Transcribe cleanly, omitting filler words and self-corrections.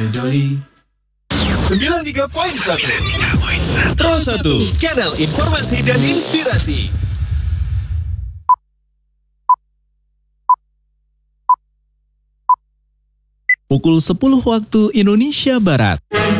sejoli. 93.1 Pro 1 Kanal Informasi dan Inspirasi. Pukul 10 waktu Indonesia Barat.